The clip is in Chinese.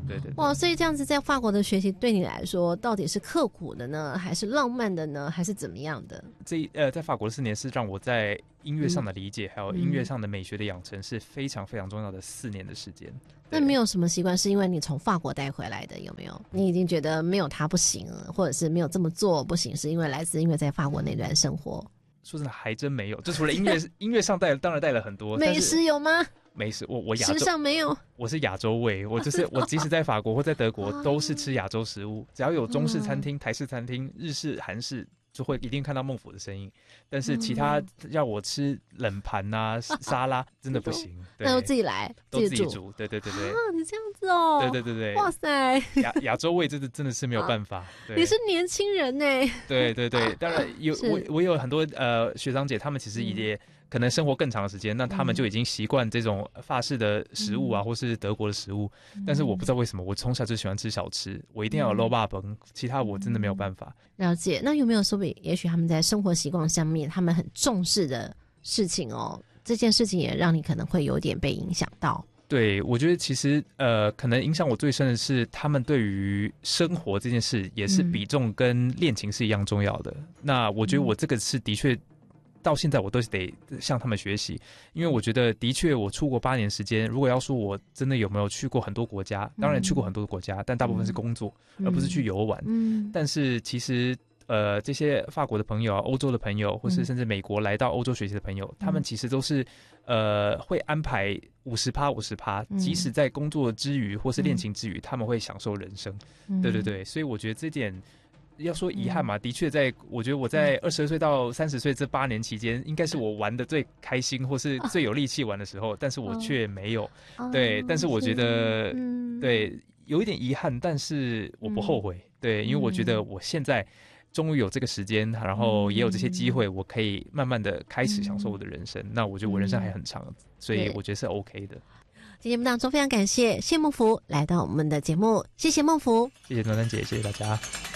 对对对。 哇，所以这样子在法国的学习对你来说到底是刻苦的呢，还是浪漫的呢，还是怎么样的？ 在法国的4年是让我在音乐上的理解，还有音乐上的美学的养成是非常非常重要的4年的时间。 那没有什么习惯是因为你从法国带回来的，有没有？你已经觉得没有它不行了，或者是没有这么做不行，是因为来自因为在法国那段生活？ 说真的还真没有，就除了音乐上当然带了很多。 美食有吗？ 美食我亚洲时尚没有， 我是亚洲胃，我即使在法国或在德国都是吃亚洲食物，只要有中式餐厅、台式餐厅、日式、韩式，就会一定看到孟府的身影。但是其他要我吃冷盘啊、沙拉，真的不行。 那都自己来， 都自己煮。对对对对。 啊，你这样子哦。 对对对对。 哇塞， 亚洲胃真的是没有办法。 你是年轻人呢。 对对对，当然我有很多学长姐，他们其实也可能生活更长的时间，那他们就已经习惯这种法式的食物啊，或是德国的食物。但是我不知道为什么，我从小就喜欢吃小吃，我一定要有肉霸崩，其他我真的没有办法。 了解。那有没有说也许他们在生活习惯上面，他们很重视的事情哦，这件事情也让你可能会有点被影响到？ 对，我觉得其实可能影响我最深的是，他们对于生活这件事也是比重跟恋情是一样重要的。那我觉得我这个是的确。到现在我都是得向他们学习，因为我觉得的确我出国8年时间，如果要说我真的有没有去过很多国家，当然去过很多国家，但大部分是工作，而不是去游玩。但是其实这些法国的朋友啊、欧洲的朋友，或是甚至美国来到欧洲学习的朋友，他们其实都是会安排50%，即使在工作之余或是恋情之余，他们会享受人生。对对对，所以我觉得这点。要说遗憾嘛，的确我觉得我在22岁到30岁这8年期间，应该是我玩的最开心或是最有力气玩的时候，但是我却没有。对，但是我觉得对有一点遗憾，但是我不后悔。对，因为我觉得我现在终于有这个时间，然后也有这些机会，我可以慢慢的开始享受我的人生。那我觉得我人生还很长，所以我觉得是 OK 的。 今天节目当中非常感谢谢孟福来到我们的节目，谢谢孟福， 谢谢端端姐，谢谢大家。